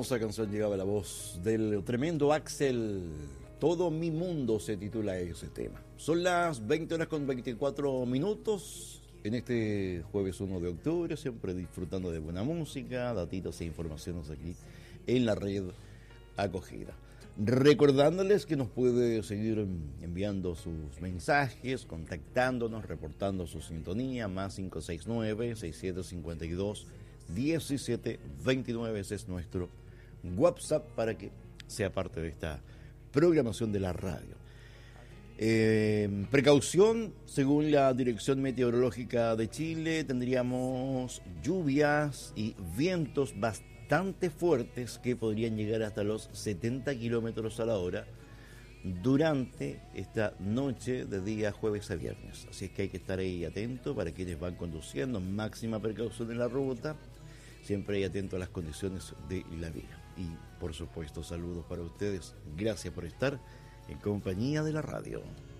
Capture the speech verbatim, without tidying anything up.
hermosa canción llegaba la voz del tremendo Axel. Todo mi mundo se titula ese tema. Son las veinte horas con veinticuatro minutos en este jueves uno de octubre, siempre disfrutando de buena música, datitos e informaciones aquí en la red acogida. Recordándoles que nos puede seguir enviando sus mensajes, contactándonos, reportando su sintonía, más cinco seis nueve, seis siete cinco dos, uno siete dos nueve. Ese es nuestro WhatsApp para que sea parte de esta programación de la radio. Eh, precaución, según la Dirección Meteorológica de Chile, tendríamos lluvias y vientos bastante fuertes que podrían llegar hasta los setenta kilómetros a la hora durante esta noche de día jueves a viernes. Así es que hay que estar ahí atento para quienes van conduciendo, máxima precaución en la ruta, siempre ahí atento a las condiciones de la vía. Y por supuesto, saludos para ustedes. Gracias por estar en compañía de la radio.